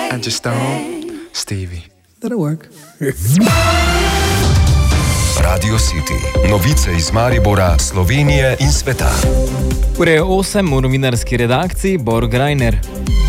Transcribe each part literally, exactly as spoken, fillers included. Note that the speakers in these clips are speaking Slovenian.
I just don't, Stevie. That'll work. Radio City. Novice iz Maribora, Slovenije in sveta. Ure je osem v novinarski redakciji Bor Grajner.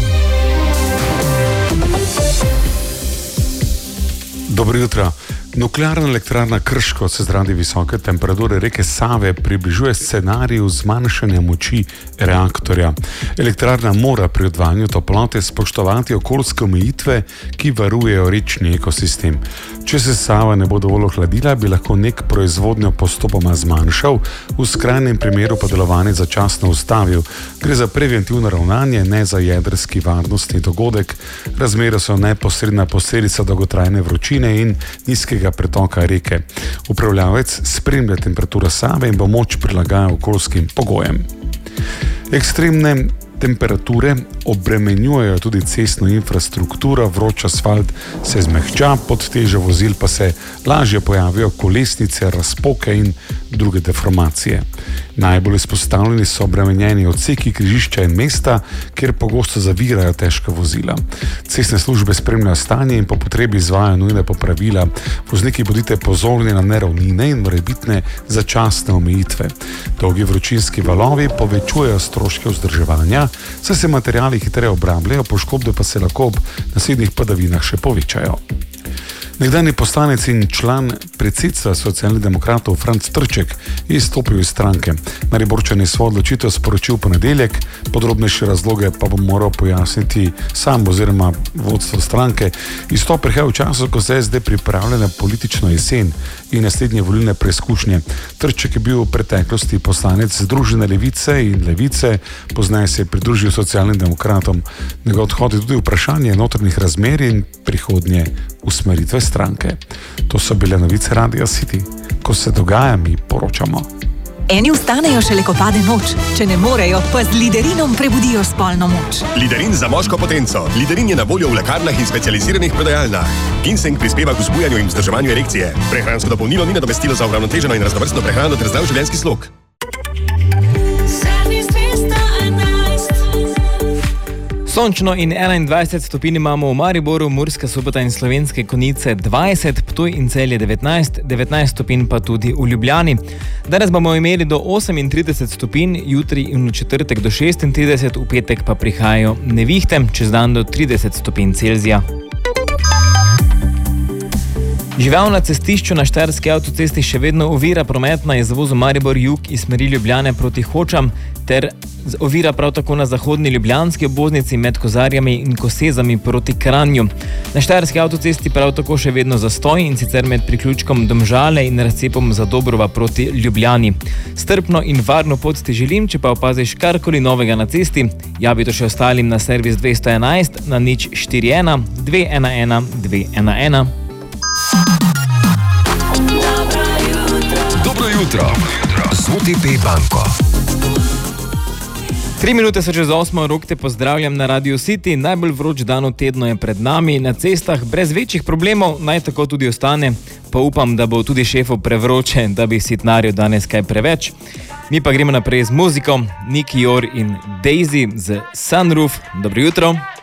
Dobro jutro. Nuklearna elektrarna Krško se zaradi visoke temperature reke Save približuje scenariju zmanjšanja moči reaktorja. Elektrarna mora pri odvajanju toplote spoštovati okoljske omejitve, ki varujejo rečni ekosistem. Če se Sava ne bo dovolj ohladila, bi lahko nek proizvodnjo postopoma zmanjšal, v skrajnem primeru pa delovanje začasno ustavil. Gre za preventivno ravnanje, ne za jedrski varnostni dogodek. Razmere so neposredna posledica dolgotrajne vročine in nizkega pretoka reke. Upravljavec spremlja temperaturo Save in bo moč prilagajal okoljskim pogojem. Ekstremne temperature obremenjujejo tudi cestno infrastrukturo, vroč asfalt se zmehča, pod težo vozil pa se lažje pojavijo kolesnice, razpoke in druge deformacije. Najbolj izpostavljeni so obremenjeni odseki križišča in mesta, kjer pogosto zavirajo težka vozila. Cestne službe spremljajo stanje in po potrebi izvajajo nujne popravila. Vozniki bodite pozorni na neravnine in morebitne začasne omejitve. Dolgi vročinski valovi povečujejo stroške vzdrževanja, saj se materiali hitreje obrabljajo, poškodbe pa se lahko ob naslednjih padavinah še povečajo. Nekdanji poslanec in član predsedstva Socialnih demokratov Franc Trček je izstopil iz stranke. Mariborčan je svojo odločitev sporočil v ponedeljek, podrobnejše razloge pa bo moral pojasniti sam oziroma vodstvo stranke. Izstop prihaja v času, ko se S D pripravlja na politično jesen in naslednje volilne preizkušnje. Trček je bil v preteklosti poslanec Združene levice in Levice, pozneje se je pridružil Socialnim demokratom. Njegov odhod je tudi vprašanje notranjih razmer in prihodnje usmeritve stranke. To so bile novice Radia City. Ko se dogaja, mi poročamo. Eni vstanejo šele, ko pade noč. Če ne morejo, pa z Liderinom prebudijo spolno moč. Liderin za moško potenco. Liderin je na voljo v lekarnah in specializiranih prodajalnah. Ginseng prispeva k vzbujanju in vzdrževanju erekcije. Prehransko dopolnilo ni nadomestilo za uravnoteženo in raznovrstno prehrano ter zdrav življenjski slog. Sončno in enaindvajset stopinj imamo v Mariboru, Murska Sobota in Slovenske Konjice dvajset, Ptuj in Celje devetnajst, devetnajst stopinj pa tudi v Ljubljani. Danes bomo imeli do osemintrideset stopinj, jutri in v četrtek do šestintrideset, v petek pa prihajajo nevihte, čez dan do trideset stopinj Celzija. Žival na cestišču na Štajerski avtocesti še vedno ovira promet na izvozu Maribor-Jug iz smeri Ljubljane proti Hočam ter ovira prav tako na zahodni ljubljanski obvoznici med Kozarjami in Kosezami proti Kranju. Na Štajerski avtocesti prav tako še vedno zastoj in sicer med priključkom Domžale in razcepom Zadobrova proti Ljubljani. Strpno in varno pot ti želim, če pa opaziš karkoli novega na cesti, javi to še ostalim na servis dvesto enajst na nič štiri ena dve ena ena dve ena ena. Dobro jutro z O T P banko. Tri minute so čez osmo, Rok te pozdravljam na Radio City. Najbolj vroč dan v tednu je pred nami, na cestah brez večjih problemov, naj tako tudi ostane. Pa upam, da bo tudi šefov prevroče, da bi sitnaril danes kaj preveč. Mi pa gremo naprej z muziko. Nicky Jor in Daisy z Sunroof. Dobro jutro.